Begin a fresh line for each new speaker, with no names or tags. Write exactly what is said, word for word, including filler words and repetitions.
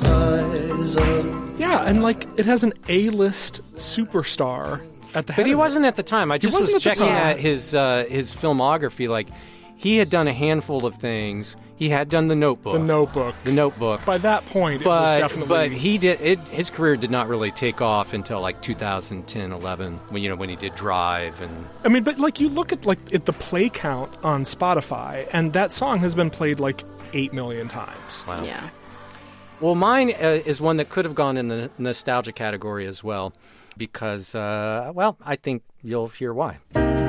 skies up.
Yeah, and like it has an A-list superstar at the head.
But he
of
wasn't
it.
at the time. I just
wasn't
was
at the
checking
time.
at his uh, his filmography. Like, he had done a handful of things. He had done The Notebook.
The Notebook.
The Notebook.
By that point, it
but,
was definitely.
But he did. It, his career did not really take off until like two thousand ten, eleven, when you know when he did Drive and.
I mean, but like you look at like at the play count on Spotify, and that song has been played like eight million times.
Wow.
Yeah.
Well, mine uh, is one that could have gone in the nostalgia category as well, because uh, well, I think you'll hear why.